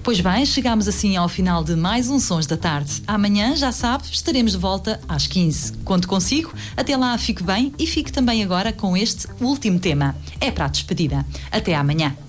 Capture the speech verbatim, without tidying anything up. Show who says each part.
Speaker 1: Pois bem, chegamos assim ao final de mais um Sons da Tarde. Amanhã, já sabe, estaremos de volta às quinze. Conto consigo. Até lá, fique bem e fique também agora com este último tema. É para a despedida. Até amanhã.